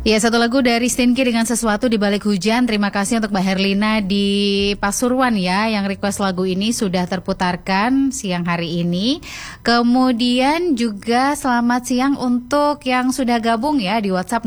Ya, satu lagu dari Stinky dengan Sesuatu di Balik Hujan. Terima kasih untuk Mbak Herlina di Pasuruan ya, yang request lagu ini sudah terputarkan siang hari ini. Kemudian juga selamat siang untuk yang sudah gabung ya di WhatsApp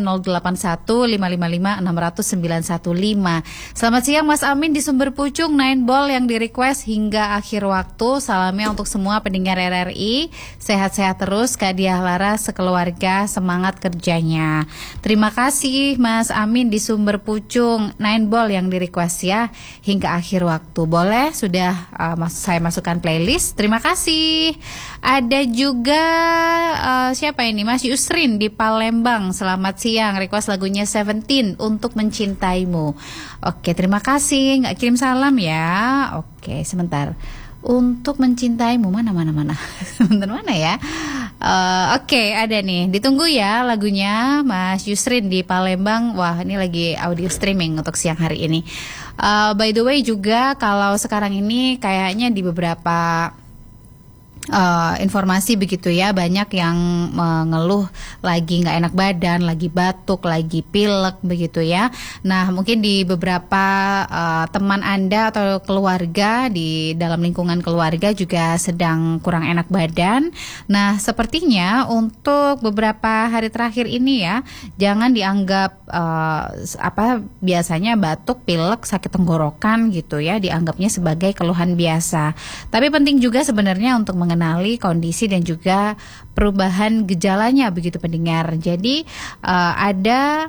081555560915. Selamat siang Mas Amin di Sumber Pucung, 9 Ball yang di request hingga akhir waktu. Salamnya untuk semua pendengar RRI. Sehat-sehat terus Kak Diah Lara sekeluarga, semangat kerjanya. Terima kasih Mas Amin di Sumber Pucung, 9 Ball yang di request ya hingga akhir waktu. Boleh sudah saya masukkan playlist. Terima kasih. Ada juga siapa ini? Mas Yusrin di Palembang. Selamat siang. Request lagunya Seventeen untuk Mencintaimu. Oke, terima kasih. Nggak kirim salam ya. Oke, sebentar. Untuk Mencintaimu mana sebentar mana ya. Oke, ada nih, ditunggu ya lagunya Mas Yusrin di Palembang. Wah, ini lagi audio streaming untuk siang hari ini. By the way juga kalau sekarang ini kayaknya di beberapa informasi begitu ya, banyak yang mengeluh lagi nggak enak badan, lagi batuk, lagi pilek begitu ya. Nah, mungkin di beberapa teman Anda atau keluarga di dalam lingkungan keluarga juga sedang kurang enak badan. Nah, sepertinya untuk beberapa hari terakhir ini ya, jangan dianggap biasanya batuk, pilek, sakit tenggorokan gitu ya, dianggapnya sebagai keluhan biasa. Tapi penting juga sebenarnya untuk mengenali kondisi dan juga perubahan gejalanya begitu pendengar. Jadi ada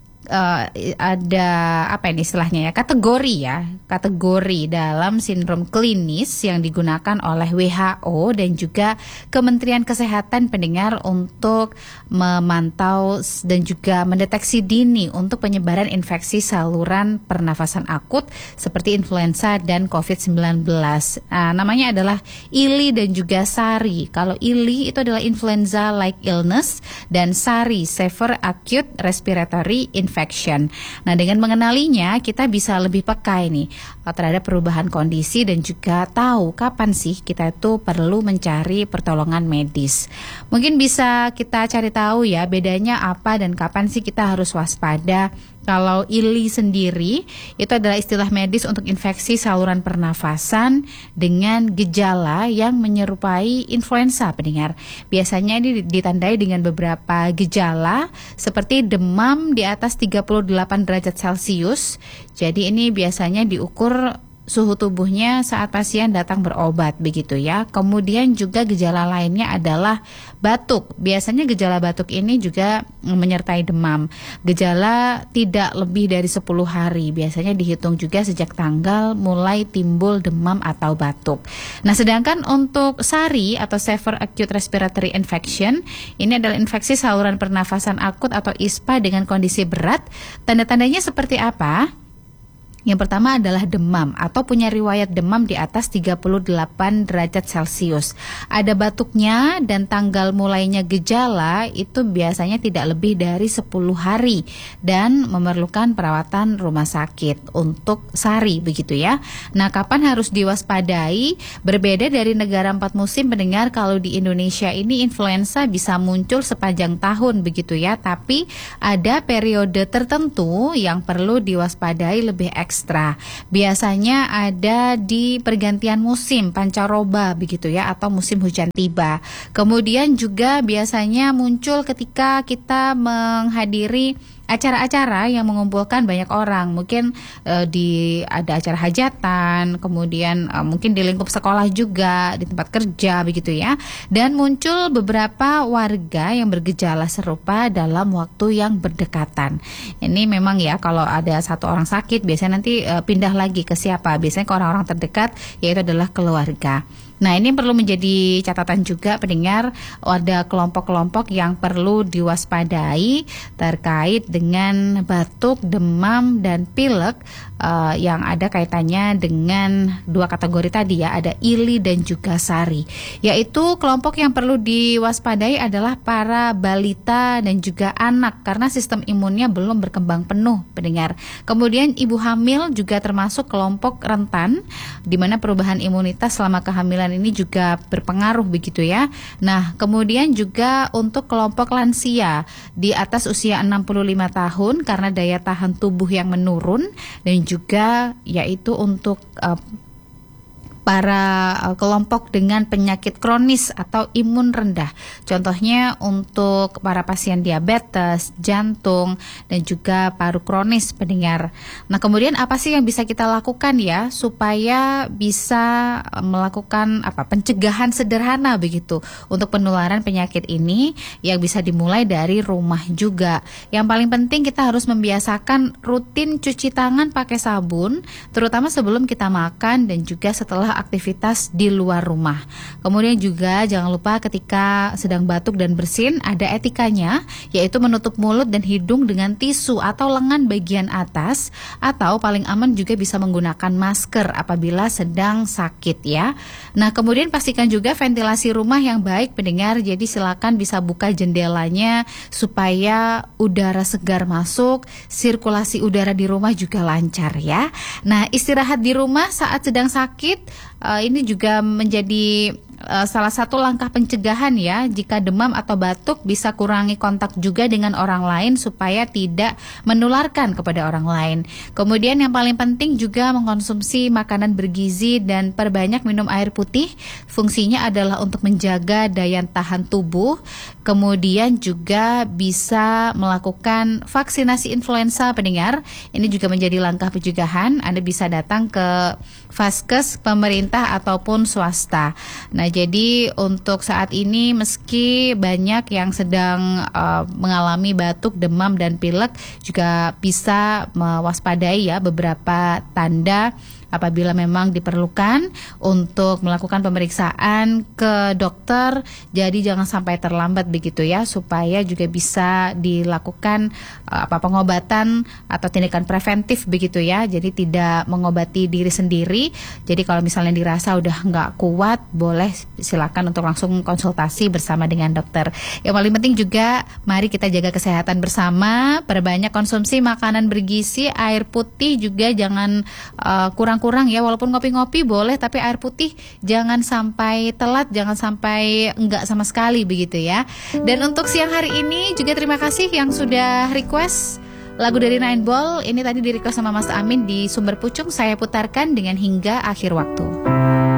apa ini istilahnya ya, kategori dalam sindrom klinis yang digunakan oleh WHO dan juga Kementerian Kesehatan pendengar untuk memantau dan juga mendeteksi dini untuk penyebaran infeksi saluran pernafasan akut seperti influenza dan COVID-19. Namanya adalah ILI dan juga SARI. Kalau ILI itu adalah influenza like illness dan SARI severe acute respiratory infection. Nah, dengan mengenalinya kita bisa lebih peka nih terhadap perubahan kondisi dan juga tahu kapan sih kita itu perlu mencari pertolongan medis. Mungkin bisa kita cari tahu ya bedanya apa dan kapan sih kita harus waspada. Kalau ILI sendiri itu adalah istilah medis untuk infeksi saluran pernafasan dengan gejala yang menyerupai influenza pendengar. Biasanya ini ditandai dengan beberapa gejala seperti demam di atas 38 derajat Celcius. Jadi ini biasanya diukur suhu tubuhnya saat pasien datang berobat begitu ya. Kemudian juga gejala lainnya adalah batuk. Biasanya gejala batuk ini juga menyertai demam. Gejala tidak lebih dari 10 hari. Biasanya dihitung juga sejak tanggal mulai timbul demam atau batuk. Nah, sedangkan untuk SARI atau Severe Acute Respiratory Infection, ini adalah infeksi saluran pernafasan akut atau ISPA dengan kondisi berat. Tanda-tandanya seperti apa? Yang pertama adalah demam atau punya riwayat demam di atas 38 derajat Celcius. Ada batuknya dan tanggal mulainya gejala itu biasanya tidak lebih dari 10 hari dan memerlukan perawatan rumah sakit untuk SARI begitu ya. Nah, kapan harus diwaspadai? Berbeda dari negara 4 musim pendengar, kalau di Indonesia ini influenza bisa muncul sepanjang tahun begitu ya, tapi ada periode tertentu yang perlu diwaspadai lebih ekstra. Biasanya ada di pergantian musim pancaroba begitu ya, atau musim hujan tiba. Kemudian juga biasanya muncul ketika kita menghadiri acara-acara yang mengumpulkan banyak orang, mungkin ada acara hajatan, kemudian mungkin di lingkup sekolah juga, di tempat kerja begitu ya, dan muncul beberapa warga yang bergejala serupa dalam waktu yang berdekatan. Ini memang ya, kalau ada satu orang sakit biasanya nanti pindah lagi ke siapa? Biasanya ke orang-orang terdekat, yaitu adalah keluarga. Nah, ini perlu menjadi catatan juga pendengar, ada kelompok-kelompok yang perlu diwaspadai terkait dengan batuk, demam, dan pilek yang ada kaitannya dengan dua kategori tadi ya, ada ILI dan juga SARI. Yaitu kelompok yang perlu diwaspadai adalah para balita dan juga anak karena sistem imunnya belum berkembang penuh pendengar. Kemudian ibu hamil juga termasuk kelompok rentan di mana perubahan imunitas selama kehamilan makanan ini juga berpengaruh begitu ya. Nah, kemudian juga untuk kelompok lansia di atas usia 65 tahun karena daya tahan tubuh yang menurun, dan juga yaitu untuk para kelompok dengan penyakit kronis atau imun rendah. Contohnya untuk para pasien diabetes, jantung, dan juga paru kronis pendengar. Nah, kemudian apa sih yang bisa kita lakukan ya supaya bisa melakukan pencegahan sederhana begitu untuk penularan penyakit ini, yang bisa dimulai dari rumah juga. Yang paling penting kita harus membiasakan rutin cuci tangan pakai sabun, terutama sebelum kita makan dan juga setelah aktivitas di luar rumah. Kemudian juga jangan lupa ketika sedang batuk dan bersin ada etikanya, yaitu menutup mulut dan hidung dengan tisu atau lengan bagian atas, atau paling aman juga bisa menggunakan masker apabila sedang sakit ya. Nah, kemudian pastikan juga ventilasi rumah yang baik pendengar, jadi silakan bisa buka jendelanya supaya udara segar masuk, sirkulasi udara di rumah juga lancar ya. Nah, istirahat di rumah saat sedang sakit ini juga menjadi salah satu langkah pencegahan ya. Jika demam atau batuk, bisa kurangi kontak juga dengan orang lain supaya tidak menularkan kepada orang lain. Kemudian yang paling penting juga mengkonsumsi makanan bergizi dan perbanyak minum air putih. Fungsinya adalah untuk menjaga daya tahan tubuh. Kemudian juga bisa melakukan vaksinasi influenza pendengar. Ini juga menjadi langkah pencegahan. Anda bisa datang ke Vaskes pemerintah ataupun swasta. Nah, jadi untuk saat ini meski banyak yang sedang mengalami batuk, demam, dan pilek, juga bisa mewaspadai ya beberapa tanda apabila memang diperlukan untuk melakukan pemeriksaan ke dokter. Jadi jangan sampai terlambat begitu ya, supaya juga bisa dilakukan pengobatan atau tindakan preventif begitu ya. Jadi tidak mengobati diri sendiri. Jadi kalau misalnya dirasa udah nggak kuat, boleh silakan untuk langsung konsultasi bersama dengan dokter. Yang paling penting juga mari kita jaga kesehatan bersama, perbanyak konsumsi makanan bergizi, air putih juga jangan kurang-kurang ya. Walaupun ngopi-ngopi boleh, tapi air putih jangan sampai telat, jangan sampai enggak sama sekali begitu ya. Dan untuk siang hari ini juga terima kasih yang sudah request lagu dari Nine Ball. Ini tadi di request sama Mas Amin di Sumber Pucung, saya putarkan dengan Hingga Akhir Waktu.